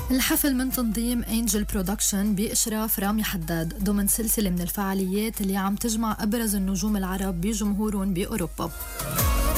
الحفل من تنظيم أنجل برودكشن بإشراف رامي حداد ضمن سلسلة من الفعاليات اللي عم تجمع أبرز النجوم العرب بجمهورهم بأوروبا.